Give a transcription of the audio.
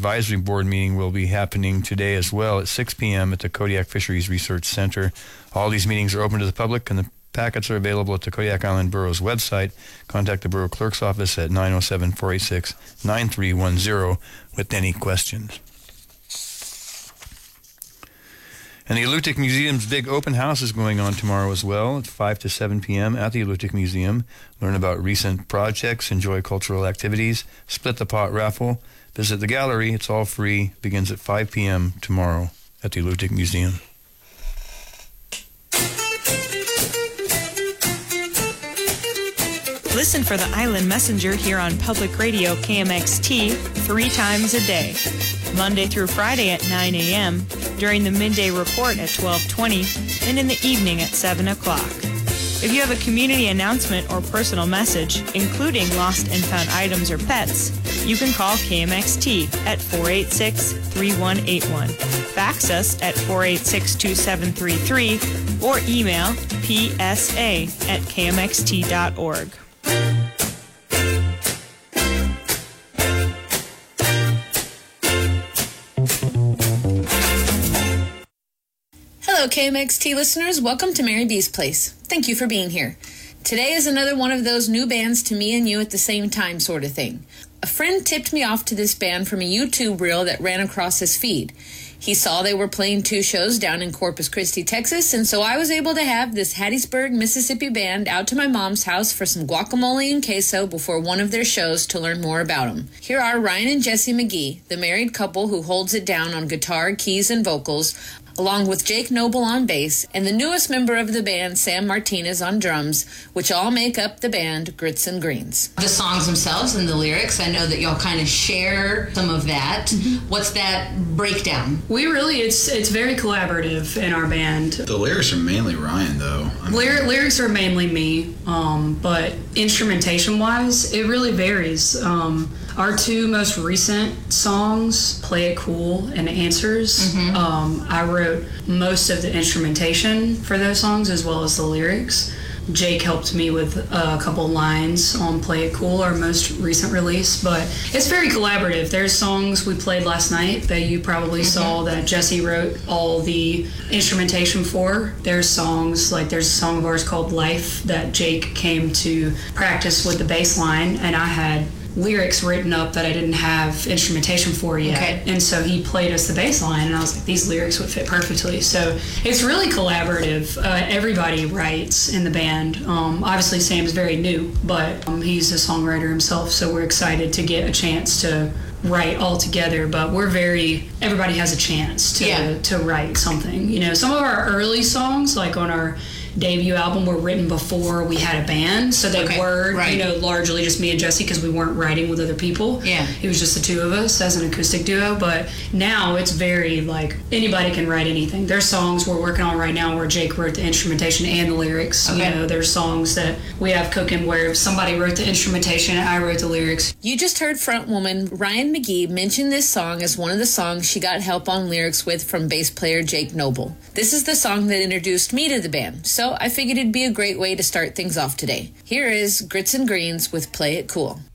Advisory Board meeting will be happening today as well at 6 p.m. at the Kodiak Fisheries Research Center. All these meetings are open to the public, and the packets are available at the Kodiak Island Borough's website. Contact the Borough Clerk's office at 907-486-9310 with any questions. And the Alutiiq Museum's big open house is going on tomorrow as well. It's 5 to 7 p.m. at the Alutiiq Museum. Learn about recent projects, enjoy cultural activities, split the pot raffle, visit the gallery. It's all free. Begins at 5 p.m. tomorrow at the Alutiiq Museum. Listen for the Island Messenger here on Public Radio KMXT 3 times a day, Monday through Friday at 9 a.m., during the midday report at 12:20, and in the evening at 7 o'clock. If you have a community announcement or personal message, including lost and found items or pets, you can call KMXT at 486-3181, fax us at 486-2733, or email psa@kmxt.org. Hello, KMXT listeners. Welcome to Mary B's Place. Thank you for being here. Today is another one of those new bands to me and you at the same time sort of thing. A friend tipped me off to this band from a YouTube reel that ran across his feed. He saw they were playing 2 shows down in Corpus Christi, Texas, and so I was able to have this Hattiesburg, Mississippi band out to my mom's house for some guacamole and queso before one of their shows to learn more about them. Here are Ryan and Jesse McGee, the married couple who holds it down on guitar, keys, and vocals, along with Jake Noble on bass, and the newest member of the band, Sam Martinez, on drums, which all make up the band Grits and Greens. The songs themselves and the lyrics, I know that y'all kind of share some of that. Mm-hmm. What's that breakdown? It's very collaborative in our band. The lyrics are mainly Ryan, though. Lyrics are mainly me, but instrumentation-wise, it really varies. Our 2 most recent songs, Play It Cool and Answers, I wrote most of the instrumentation for those songs as well as the lyrics. Jake helped me with a couple lines on Play It Cool, our most recent release, but it's very collaborative. There's songs we played last night that you probably saw that Jesse wrote all the instrumentation for. There's songs, like there's a song of ours called Life that Jake came to practice with the bass line, and I had lyrics written up that I didn't have instrumentation for yet. Okay. And so he played us the bass line, and I was like, these lyrics would fit perfectly. So it's really collaborative. Everybody writes in the band. Obviously Sam's very new, but he's a songwriter himself, so we're excited to get a chance to write all together, but everybody has a chance to write something. You know, some of our early songs, like on our debut album, were written before we had a band, so they were largely just me and Jesse because we weren't writing with other people. Yeah, it was just the 2 of us as an acoustic duo. But now it's very like anybody can write anything. There's songs we're working on right now where Jake wrote the instrumentation and the lyrics. You know, there's songs that we have cooking where somebody wrote the instrumentation and I wrote the lyrics. You just heard frontwoman Ryan McGee mention this song as one of the songs she got help on lyrics with from bass player Jake Noble. This is the song that introduced me to the band, so I figured it'd be a great way to start things off today. Here is Grits and Greens with Play It Cool.